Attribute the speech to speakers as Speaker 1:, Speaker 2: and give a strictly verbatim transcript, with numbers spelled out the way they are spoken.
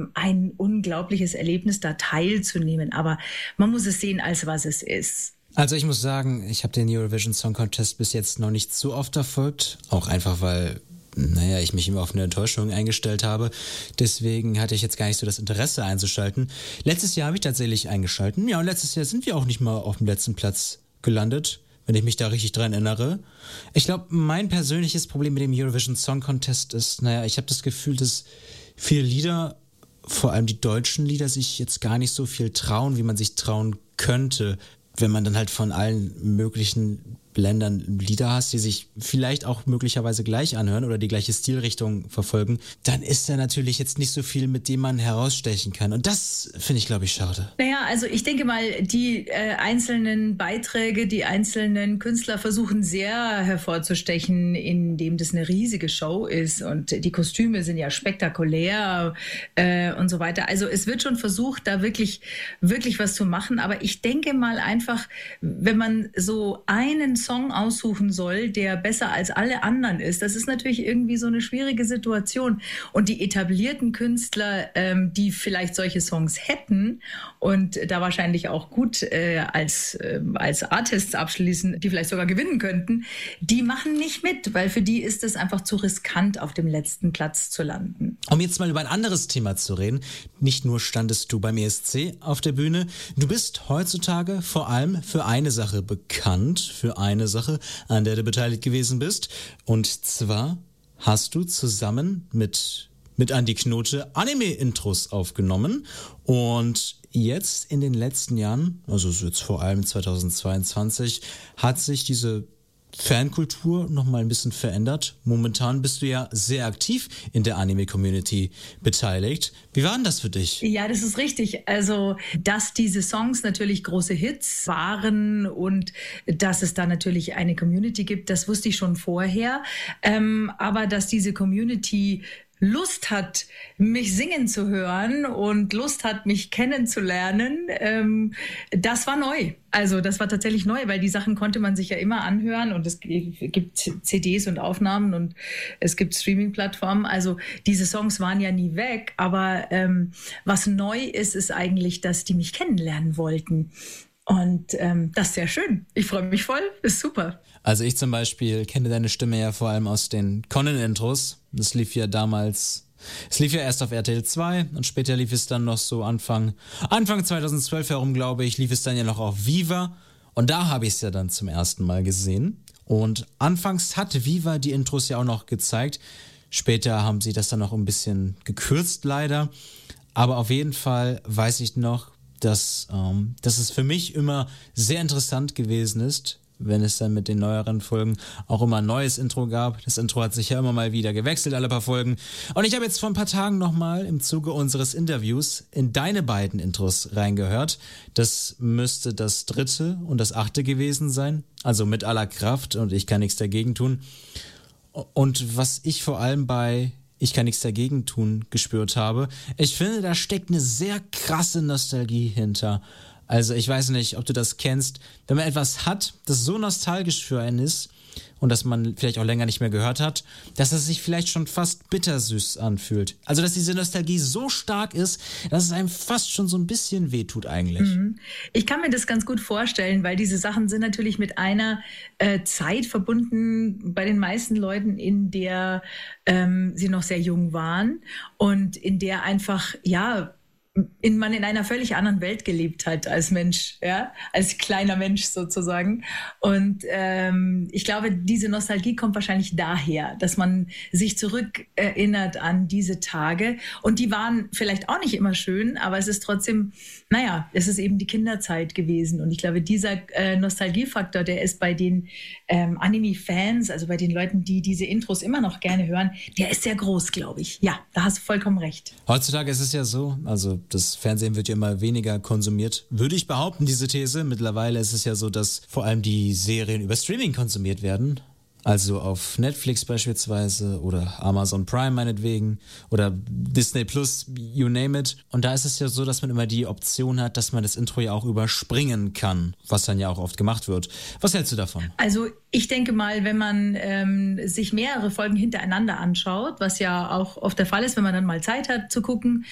Speaker 1: ähm, ein unglaubliches Erlebnis, da teilzunehmen. Aber man muss es sehen, als was es ist.
Speaker 2: Also ich muss sagen, ich habe den Eurovision Song Contest bis jetzt noch nicht so oft verfolgt. Auch einfach, weil, naja, ich mich immer auf eine Enttäuschung eingestellt habe. Deswegen hatte ich jetzt gar nicht so das Interesse einzuschalten. Letztes Jahr habe ich tatsächlich eingeschalten. Ja, und letztes Jahr sind wir auch nicht mal auf dem letzten Platz gelandet, wenn ich mich da richtig dran erinnere. Ich glaube, mein persönliches Problem mit dem Eurovision Song Contest ist, naja, ich habe das Gefühl, dass viele Lieder, vor allem die deutschen Lieder, sich jetzt gar nicht so viel trauen, wie man sich trauen könnte, wenn man dann halt von allen möglichen Ländern Lieder hast, die sich vielleicht auch möglicherweise gleich anhören oder die gleiche Stilrichtung verfolgen, dann ist da natürlich jetzt nicht so viel, mit dem man herausstechen kann. Und das finde ich, glaube ich, schade.
Speaker 1: Naja, also ich denke mal, die äh, einzelnen Beiträge, die einzelnen Künstler versuchen sehr hervorzustechen, indem das eine riesige Show ist und die Kostüme sind ja spektakulär äh, und so weiter. Also es wird schon versucht, da wirklich, wirklich was zu machen. Aber ich denke mal einfach, wenn man so einen Song aussuchen soll, der besser als alle anderen ist, das ist natürlich irgendwie so eine schwierige Situation. Und die etablierten Künstler, ähm, die vielleicht solche Songs hätten und da wahrscheinlich auch gut äh, als, äh, als Artists abschließen, die vielleicht sogar gewinnen könnten, die machen nicht mit, weil für die ist es einfach zu riskant, auf dem letzten Platz zu landen.
Speaker 2: Um jetzt mal über ein anderes Thema zu reden, nicht nur standest du beim E S C auf der Bühne, du bist heutzutage vor allem für eine Sache bekannt, für eine eine Sache, an der du beteiligt gewesen bist. Und zwar hast du zusammen mit, mit Andi Knote Anime-Intros aufgenommen. Und jetzt in den letzten Jahren, also jetzt vor allem zweitausendzweiundzwanzig, hat sich diese Fankultur noch mal ein bisschen verändert. Momentan bist du ja sehr aktiv in der Anime-Community beteiligt. Wie war denn das für dich?
Speaker 1: Ja, das ist richtig. Also, dass diese Songs natürlich große Hits waren und dass es da natürlich eine Community gibt, das wusste ich schon vorher. Ähm, aber dass diese Community Lust hat, mich singen zu hören und Lust hat, mich kennenzulernen, ähm, das war neu. Also das war tatsächlich neu, weil die Sachen konnte man sich ja immer anhören und es gibt C Ds und Aufnahmen und es gibt Streaming-Plattformen. Also diese Songs waren ja nie weg, aber ähm, was neu ist, ist eigentlich, dass die mich kennenlernen wollten. Und ähm, das ist sehr schön. Ich freue mich voll, ist super.
Speaker 2: Also ich zum Beispiel kenne deine Stimme ja vor allem aus den Conan-Intros. Das lief ja damals, es lief ja erst auf R T L zwei und später lief es dann noch so Anfang, Anfang zweitausendzwölf herum, glaube ich, lief es dann ja noch auf Viva. Und da habe ich es ja dann zum ersten Mal gesehen. Und anfangs hatte Viva die Intros ja auch noch gezeigt. Später haben sie das dann noch ein bisschen gekürzt leider. Aber auf jeden Fall weiß ich noch, dass, ähm, dass es für mich immer sehr interessant gewesen ist, wenn es dann mit den neueren Folgen auch immer ein neues Intro gab. Das Intro hat sich ja immer mal wieder gewechselt, alle paar Folgen. Und ich habe jetzt vor ein paar Tagen nochmal im Zuge unseres Interviews in deine beiden Intros reingehört. Das müsste das dritte und das achte gewesen sein. Also mit aller Kraft und ich kann nichts dagegen tun. Und was ich vor allem bei Ich kann nichts dagegen tun gespürt habe, ich finde, da steckt eine sehr krasse Nostalgie hinter. Also ich weiß nicht, ob du das kennst, wenn man etwas hat, das so nostalgisch für einen ist und das man vielleicht auch länger nicht mehr gehört hat, dass es sich vielleicht schon fast bittersüß anfühlt. Also dass diese Nostalgie so stark ist, dass es einem fast schon so ein bisschen wehtut eigentlich.
Speaker 1: Mhm. Ich kann mir das ganz gut vorstellen, weil diese Sachen sind natürlich mit einer äh, Zeit verbunden bei den meisten Leuten, in der ähm, sie noch sehr jung waren und in der einfach, ja, in man in einer völlig anderen Welt gelebt hat als Mensch, ja, als kleiner Mensch sozusagen. Und ähm, ich glaube, diese Nostalgie kommt wahrscheinlich daher, dass man sich zurückerinnert an diese Tage. Und die waren vielleicht auch nicht immer schön, aber es ist trotzdem, naja, es ist eben die Kinderzeit gewesen. Und ich glaube, dieser äh, Nostalgiefaktor, der ist bei den ähm, Anime-Fans, also bei den Leuten, die diese Intros immer noch gerne hören, der ist sehr groß, glaube ich. Ja, da hast du vollkommen recht.
Speaker 2: Heutzutage ist es ja so, also das Fernsehen wird ja immer weniger konsumiert. Würde ich behaupten, diese These. Mittlerweile ist es ja so, dass vor allem die Serien über Streaming konsumiert werden. Also auf Netflix beispielsweise oder Amazon Prime meinetwegen oder Disney Plus, you name it. Und da ist es ja so, dass man immer die Option hat, dass man das Intro ja auch überspringen kann, was dann ja auch oft gemacht wird. Was hältst du davon?
Speaker 1: Also ich denke mal, wenn man ähm, sich mehrere Folgen hintereinander anschaut, was ja auch oft der Fall ist, wenn man dann mal Zeit hat zu gucken,